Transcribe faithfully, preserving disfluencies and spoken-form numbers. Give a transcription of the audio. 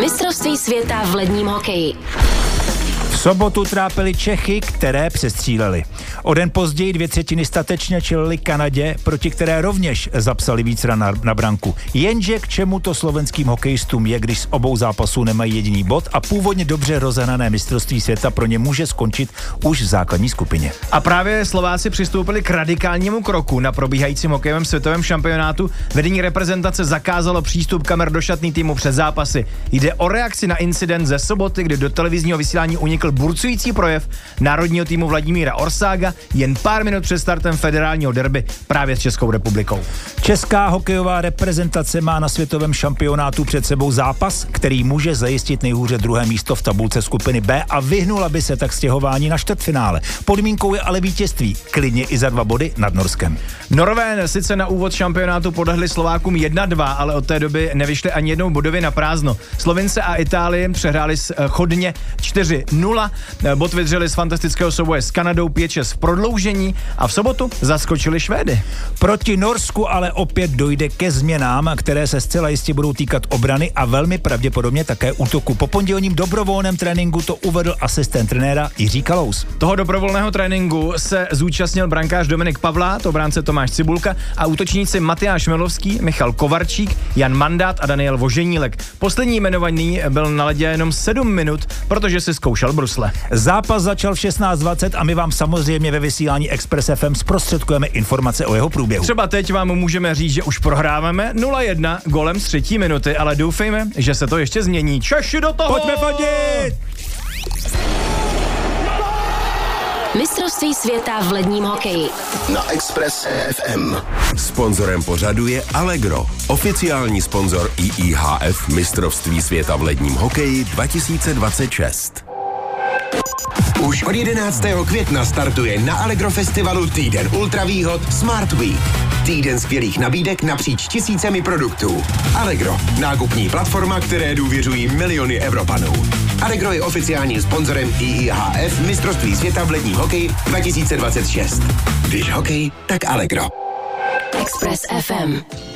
Mistrovství světa v ledním hokeji. V sobotu trápili Čechy, které přestříleli. O den později dvě třetiny statečně čelili Kanadě, proti které rovněž zapsali víc ran na, na branku. Jenže k čemu to slovenským hokejistům je, když z obou zápasů nemají jediný bod a původně dobře rozehnané mistrovství světa pro ně může skončit už v základní skupině. A právě Slováci přistoupili k radikálnímu kroku. Na probíhajícím hokejovém světovém šampionátu vedení reprezentace zakázalo přístup kamer do šatný týmu před zápasy. Jde o reakci na incident ze soboty, kdy do televizního vysílání unikl burcující projev národního týmu Vladimíra Orsága jen pár minut před startem federálního derby právě s Českou republikou. Česká hokejová reprezentace má na světovém šampionátu před sebou zápas, který může zajistit nejhůře druhé místo v tabulce skupiny B a vyhnula by se tak stěhování na čtvrtfinále. Podmínkou je ale vítězství, klidně i za dva body nad Norskem. Norové sice na úvod šampionátu podlehli Slovákům jedna dva, ale od té doby nevyšli ani jednou bodově na prázdno. Slovince a Itálie přehráli chodně čtyři nula, bod vydřeli z fantastického souboje s Kanadou pět šest v prodloužení a v sobotu zaskočili Švédy. Proti Norsku ale opět dojde ke změnám, které se zcela jistě budou týkat obrany a velmi pravděpodobně také útoku. Po pondělním dobrovolném tréninku to uvedl asistent trenéra Jiří Kalous. Toho dobrovolného tréninku se zúčastnil brankář Dominik Pavlát, obránce Tomáš Cibulka a útočníci Matyáš Milovský, Michal Kovarčík, Jan Mandát a Daniel Voženílek. Poslední jmenovaný byl na ledě jenom sedm minut, protože si zkoušel brusle. Zápas začal v šestnáct dvacet a my vám samozřejmě ve vysílání Express F M zprostředkujeme informace o jeho průběhu. Třeba teď vám můžeme říct, že už prohráváme nula jedna golem z třetí minuty, ale doufejme, že se to ještě změní. Češi do toho! Pojďme fandit! Mistrovství světa v ledním hokeji. Na Express F M. Sponzorem pořadu je Allegro, oficiální sponzor I I H F Mistrovství světa v ledním hokeji dva tisíce dvacet šest. Už od jedenáctého května startuje na Allegro festivalu týden ultravýhod Smart Week. Týden skvělých nabídek napříč tisícemi produktů. Allegro, nákupní platforma, které důvěřují miliony Evropanů. Allegro je oficiálním sponzorem I I H F Mistrovství světa v ledním hokeji dva tisíce dvacet šest. Když hokej, tak Allegro. Express F M.